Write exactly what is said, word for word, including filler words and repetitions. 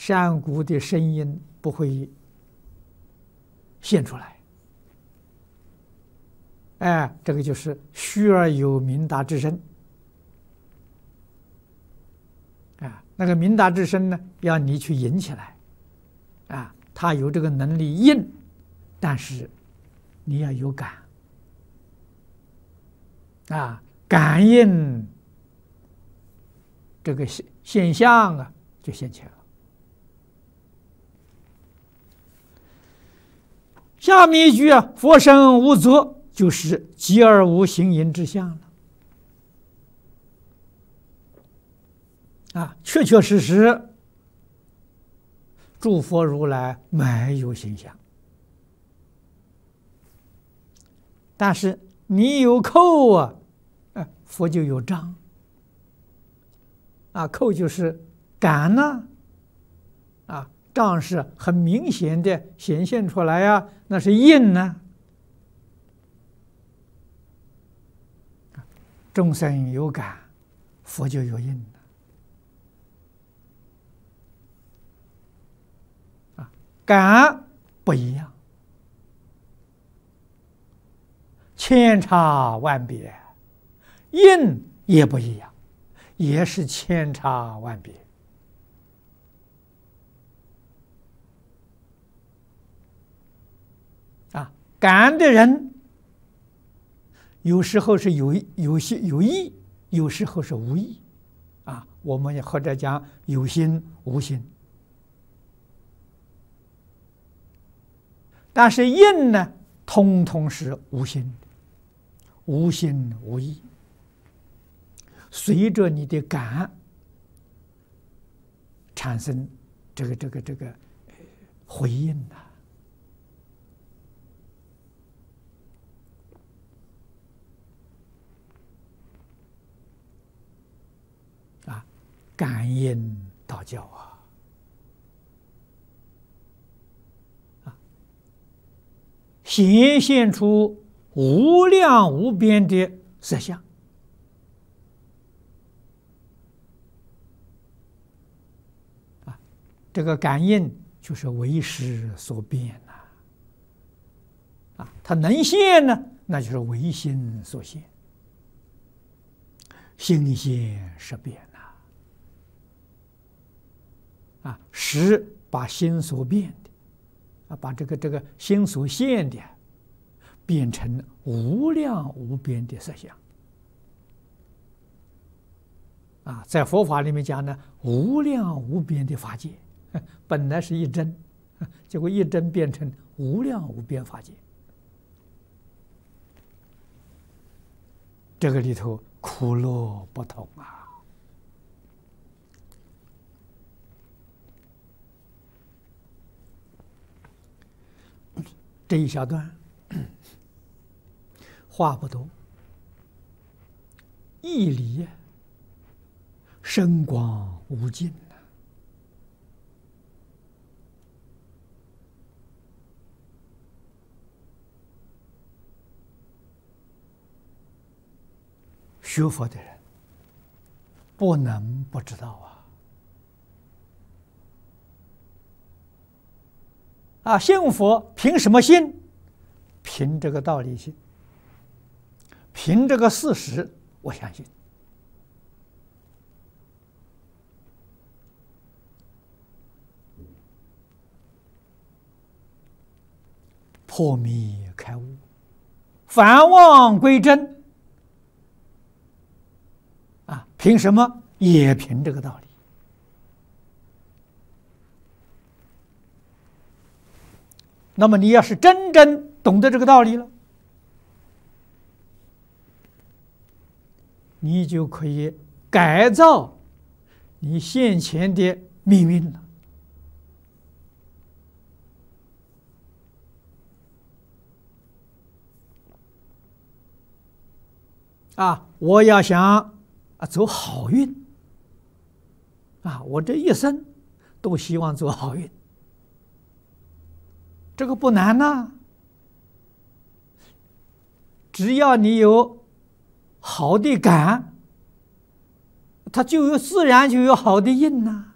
山谷的声音不会现出来。哎，这个就是虚而有明达之声。啊，那个明达之声呢，要你去引起来。啊，他有这个能力应，但是你要有感。啊，感应这个现现象啊，就现前了。下面一句啊，佛身无作，就是寂而无形影之相了。啊，确确实实，诸佛如来没有形象，但是你有扣啊，啊，佛就有障。啊，扣就是感呢，啊，障是很明显的显现出来呀，那是应呢。众生有感，佛就有应。啊，感不一样，千差万别，应也不一样，也是千差万别。啊，感的人有时候是有有些有意，有时候是无意。啊，我们也或者讲有心无心。但是应呢，通通是无心，无心无意，随着你的感产生这个这个这个回应呐。啊，感应道教啊。显现出无量无边的色相。啊，这个感应就是为识所变呐。啊，它能现呢，那就是唯心所现，心现识变呐。啊，识把心所变的。啊，把这个这个心所现的变成无量无边的色相。啊，在佛法里面讲呢，无量无边的法界，本来是一真，结果一真变成无量无边法界。这个里头苦乐不同啊。这一小段话不多，义理深广无尽学佛的人不能不知道啊！啊，信佛凭什么信？凭这个道理信，凭这个事实，我相信。破迷开悟，返妄归真。啊，凭什么？也凭这个道理。那么你要是真正懂得这个道理了，你就可以改造你现前的命运了。啊，我要想啊走好运，啊，我这一生都希望走好运。这个不难呐，只要你有好的感，它就有自然就有好的应呐。